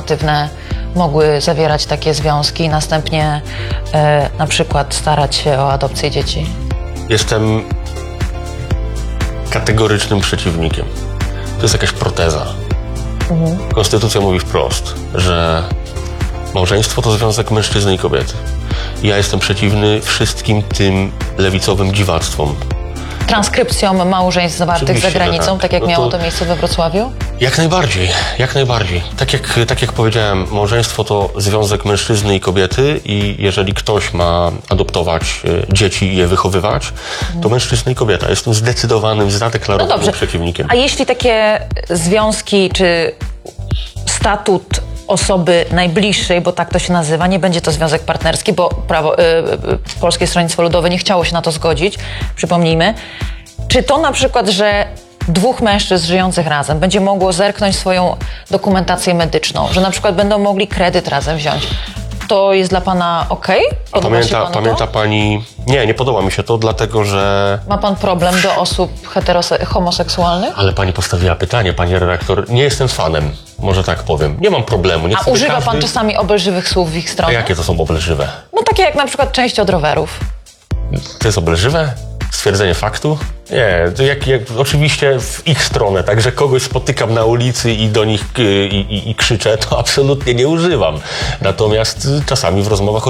heteronormatywne mogły zawierać takie związki i następnie na przykład starać się o adopcję dzieci? Jestem kategorycznym przeciwnikiem. To jest jakaś proteza. Konstytucja mówi wprost, że małżeństwo to związek mężczyzny i kobiety. Ja jestem przeciwny wszystkim tym lewicowym dziwactwom. Transkrypcją małżeństw zawartych Oczywiście, za granicą, że tak jak No miało to- to miejsce we Wrocławiu? Jak najbardziej, jak najbardziej. Tak jak powiedziałem, małżeństwo to związek mężczyzny i kobiety i jeżeli ktoś ma adoptować dzieci i je wychowywać, to mężczyzna i kobieta. Jestem zdecydowanym, No zadeklarowanym dobrze, przeciwnikiem. a jeśli takie związki czy statut osoby najbliższej, bo tak to się nazywa, nie będzie to związek partnerski, bo Polskie Stronnictwo Ludowe nie chciało się na to zgodzić, przypomnijmy. Czy to na przykład, że dwóch mężczyzn żyjących razem będzie mogło zerknąć swoją dokumentację medyczną, że na przykład będą mogli kredyt razem wziąć, to jest dla pana okej? Podoba się panu Pamięta to? pani... Nie podoba mi się to, dlatego że... Ma pan problem do osób homoseksualnych? Ale pani postawiła pytanie, pani redaktor. Nie jestem fanem, może tak powiem. Nie mam problemu. Niech A sobie używa pan każdy... czasami obelżywych słów w ich A stronę? jakie to są obelżywe? No takie jak na przykład część od rowerów. To jest obelżywe? Stwierdzenie faktu? Nie, to oczywiście w ich stronę, także kogoś spotykam na ulicy i do nich i krzyczę, to absolutnie nie używam. Natomiast czasami w rozmowach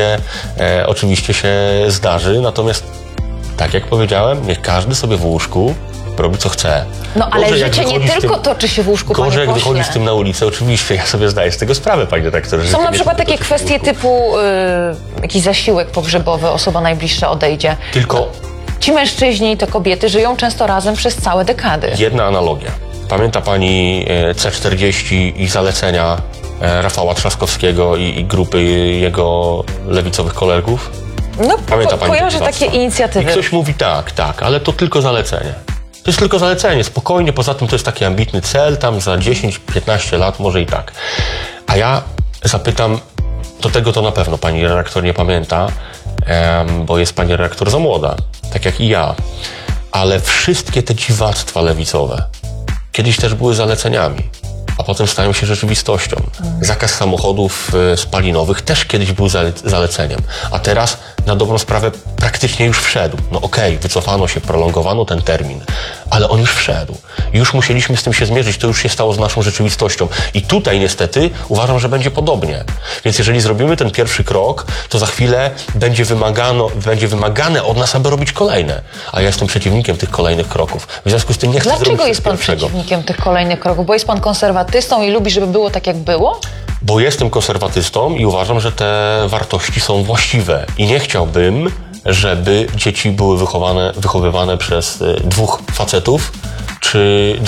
oczywiście się zdarzy, natomiast tak jak powiedziałem, niech każdy sobie w łóżku robi co chce. No ale Gorzej, jak życie nie wychodzi z tylko tym, toczy się w łóżku, Gorzej, panie jak wychodzi pośle. z tym na ulicę, oczywiście, ja sobie zdaję z tego sprawę, panie redaktorze. Są życie na nie przykład tylko takie toczy się w kwestie łóżku. typu jakiś zasiłek pogrzebowy, osoba najbliższa odejdzie. Tylko Ci mężczyźni i te kobiety żyją często razem przez całe dekady. jedna analogia. Pamięta pani C40 i zalecenia Rafała Trzaskowskiego i grupy jego lewicowych kolegów? No, Pamięta pani kojarzę te takie dziwactwa? inicjatywy. I ktoś mówi tak, ale to tylko zalecenie. To jest tylko zalecenie, spokojnie, poza tym to jest taki ambitny cel, tam za 10-15 lat może i tak. A ja zapytam, tego to na pewno pani redaktor nie pamięta, bo jest pani redaktor za młoda, tak jak i ja. Ale wszystkie te dziwactwa lewicowe kiedyś też były zaleceniami, a potem stają się rzeczywistością. Zakaz samochodów spalinowych też kiedyś był zaleceniem, a teraz na dobrą sprawę praktycznie już wszedł. No okej, wycofano się, prolongowano ten termin, ale on już wszedł. Już musieliśmy z tym się zmierzyć, to już się stało z naszą rzeczywistością. I tutaj niestety uważam, że będzie podobnie. Więc jeżeli zrobimy ten pierwszy krok, to za chwilę będzie wymagane od nas, aby robić kolejne. A ja jestem przeciwnikiem tych kolejnych kroków. W związku z tym nie chcę Dlaczego zrobić jest pan pierwszego. przeciwnikiem tych kolejnych kroków? Bo jest pan konserwatystą i lubi, żeby było tak, jak było? Bo jestem konserwatystą i uważam, że te wartości są właściwe. I nie chciałbym, żeby dzieci były wychowywane przez dwóch facetów, czy